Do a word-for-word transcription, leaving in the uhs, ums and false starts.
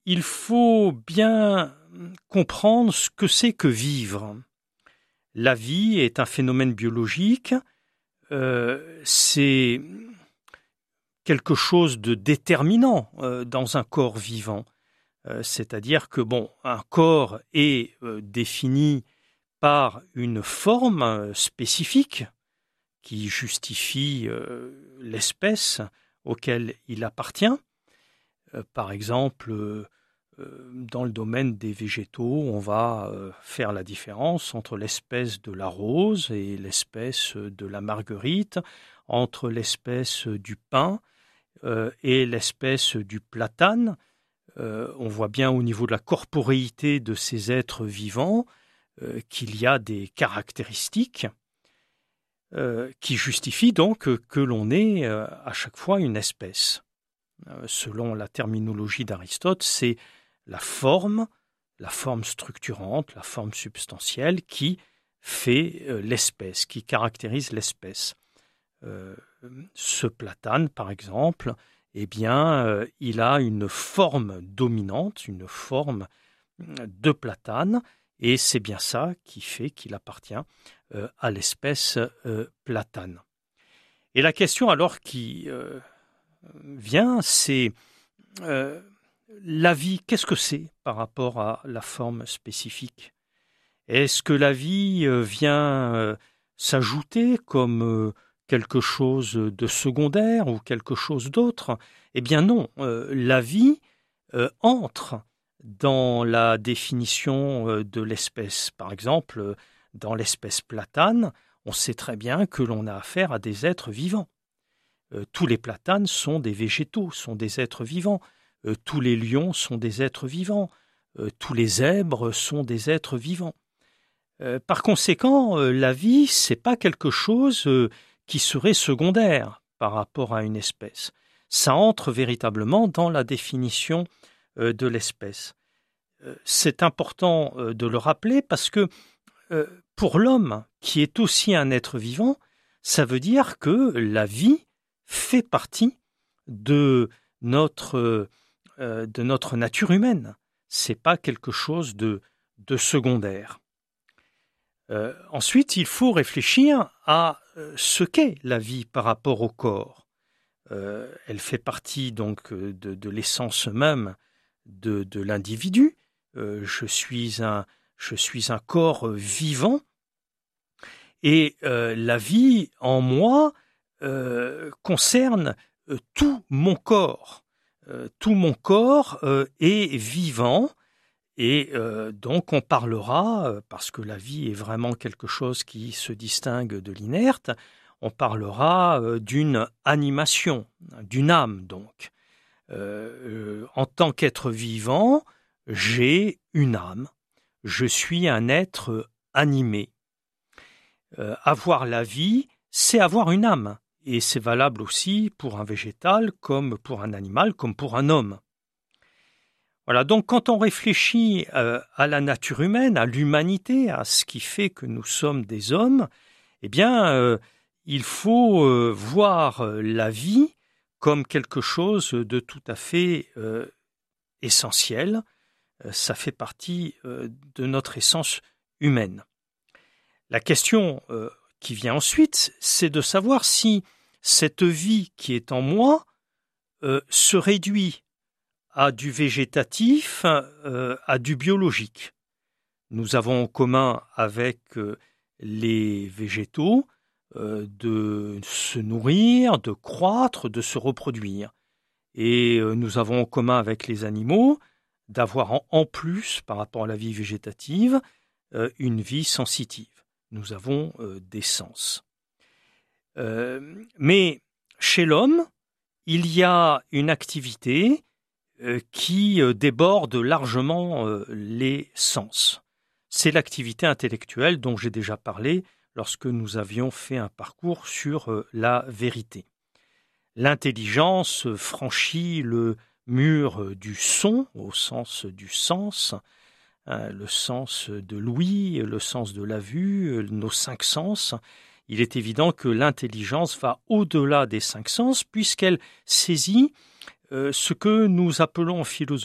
il faut bien comprendre ce que c'est que vivre. La vie est un phénomène biologique, euh, c'est quelque chose de déterminant euh, dans un corps vivant. Euh, c'est-à-dire que bon, un corps est euh, défini par une forme euh, spécifique qui justifie euh, l'espèce auquel il appartient. Euh, par exemple, euh, dans le domaine des végétaux, on va euh, faire la différence entre l'espèce de la rose et l'espèce de la marguerite, entre l'espèce du pin euh, et l'espèce du platane. Euh, on voit bien au niveau de la corporéité de ces êtres vivants euh, qu'il y a des caractéristiques euh, qui justifient donc que l'on ait euh, à chaque fois une espèce. Euh, selon la terminologie d'Aristote, c'est la forme, la forme structurante, la forme substantielle qui fait euh, l'espèce, qui caractérise l'espèce. Euh, ce platane, par exemple, eh bien, euh, il a une forme dominante, une forme de platane, et c'est bien ça qui fait qu'il appartient euh, à l'espèce euh, platane. Et la question alors qui euh, vient, c'est euh, la vie, qu'est-ce que c'est par rapport à la forme spécifique? Est-ce que la vie euh, vient euh, s'ajouter comme euh, quelque chose de secondaire ou quelque chose d'autre? Eh bien non, euh, la vie euh, entre dans la définition euh, de l'espèce. Par exemple, euh, dans l'espèce platane, on sait très bien que l'on a affaire à des êtres vivants. Euh, tous les platanes sont des végétaux, sont des êtres vivants. Euh, tous les lions sont des êtres vivants. Euh, tous les zèbres sont des êtres vivants. Euh, par conséquent, euh, la vie, c'est pas quelque chose euh, qui serait secondaire par rapport à une espèce. Ça entre véritablement dans la définition euh, de l'espèce. Euh, c'est important euh, de le rappeler parce que euh, pour l'homme, qui est aussi un être vivant, ça veut dire que la vie fait partie de notre, euh, de notre nature humaine. C'est pas quelque chose de, de secondaire. Euh, ensuite, il faut réfléchir à euh, ce qu'est la vie par rapport au corps. Euh, elle fait partie donc de, de l'essence même de, de l'individu. Euh, je suis un, je suis un corps vivant et euh, la vie en moi euh, concerne euh, tout mon corps. Euh, tout mon corps euh, est vivant. Et euh, donc on parlera, euh, parce que la vie est vraiment quelque chose qui se distingue de l'inerte, on parlera euh, d'une animation, d'une âme donc. Euh, euh, en tant qu'être vivant, j'ai une âme, je suis un être animé. Euh, avoir la vie, c'est avoir une âme, et c'est valable aussi pour un végétal, comme pour un animal, comme pour un homme. Voilà, donc quand on réfléchit euh, à la nature humaine, à l'humanité, à ce qui fait que nous sommes des hommes, eh bien, euh, il faut euh, voir la vie comme quelque chose de tout à fait euh, essentiel. Euh, ça fait partie euh, de notre essence humaine. La question euh, qui vient ensuite, c'est de savoir si cette vie qui est en moi euh, se réduit à du végétatif, euh, à du biologique. Nous avons en commun avec euh, les végétaux euh, de se nourrir, de croître, de se reproduire. Et euh, nous avons en commun avec les animaux d'avoir en, en plus, par rapport à la vie végétative, euh, une vie sensitive. Nous avons euh, des sens. Euh, mais chez l'homme, il y a une activité qui déborde largement les sens. C'est l'activité intellectuelle dont j'ai déjà parlé lorsque nous avions fait un parcours sur la vérité. L'intelligence franchit le mur du son, au sens du sens, hein, le sens de l'ouïe, le sens de la vue, nos cinq sens. Il est évident que l'intelligence va au-delà des cinq sens puisqu'elle saisit Euh, ce que nous appelons en philosophie